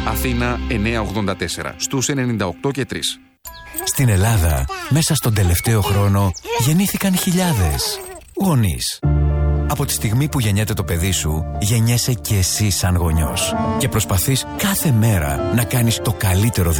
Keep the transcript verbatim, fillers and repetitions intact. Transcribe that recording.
Αθήνα εννιακόσια ογδόντα τέσσερα, στους ενενήντα οκτώ και τρία. Στην Ελλάδα, μέσα στον τελευταίο χρόνο, γεννήθηκαν χιλιάδες γονείς. Από τη στιγμή που γεννιέται το παιδί σου, γεννιέσαι και εσύ σαν γονιός. Και προσπαθείς κάθε μέρα να κάνεις το καλύτερο δυνατό